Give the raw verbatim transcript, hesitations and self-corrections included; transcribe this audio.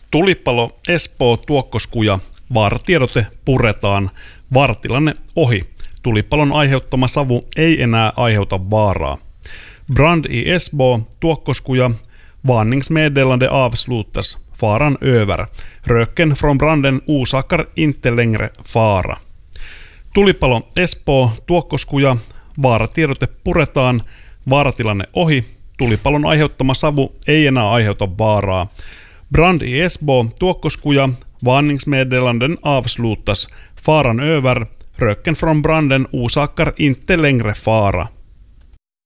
Tulipalo Espoo Tuokkoskuja. Vaaratiedote puretaan. Vaaratilanne ohi. Tulipalon aiheuttama savu ei enää aiheuta vaaraa. Brand i Esbo, Tuokkoskuja. Varningsmeddelande avslutas. Faran över. Röken från branden orsakar inte längre fara. Tulipalo Espoo, Tuokkoskuja. Vaaratiedote puretaan. Vaaratilanne ohi. Tulipalon aiheuttama savu ei enää aiheuta vaaraa. Brand i Esbo, Tuokkoskuja. Varningsmeddelanden avslutas. Faran över. Röken från branden orsakar inte längre fara.